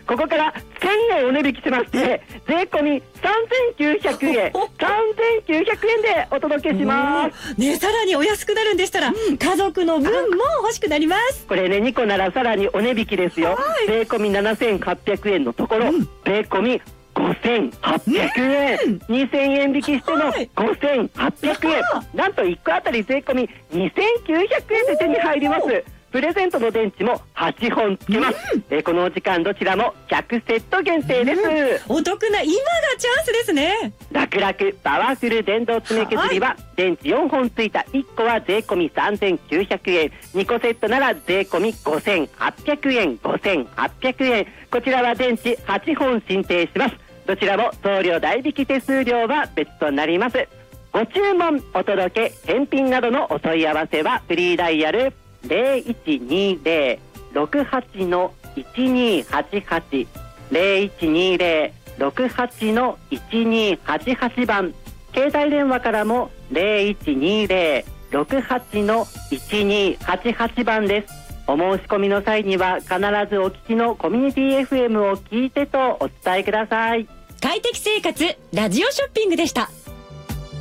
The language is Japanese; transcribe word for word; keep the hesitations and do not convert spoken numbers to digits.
ここからせんえんお値引きしまして税込みさんぜんきゅうひゃくえんさんぜんきゅうひゃくえんでお届けします。 ね、さらにお安くなるんでしたら、うん、家族の分も欲しくなります。 これねにこならさらにお値引きですよ。税込みななせんはっぴゃくえんのところ、うん、税込みごせんはっぴゃくえん、うん、にせんえん引きしてのごせんはっぴゃくえん、なんといっこあたり税込みにせんきゅうひゃくえんで手に入ります。プレゼントの電池もはっぽん付きます、うん、えこのお時間どちらもひゃくセット限定です、 うん、お得な今がチャンスですね。 楽々パワフル電動爪削りは、はい、電池よんほん付いたいっこは税込みさんぜんきゅうひゃくえん、にこセットなら税込みごせんはっぴゃくえんごせんはっぴゃくえん、こちらは電池はっぽん進呈します。どちらも送料代引き手数料は別となります。ご注文お届け返品などのお問い合わせはフリーダイヤルゼロいちにゼロ ろくはちのいちにはちはち ゼロいちにゼロ ろくはちのいちにはちはち番、携帯電話からもゼロいちにゼロ ろくはちのいちにはちはち番です。お申し込みの際には必ずお聞きのコミュニティ エフエム を聞いてとお伝えください。 快適生活ラジオショッピングでした。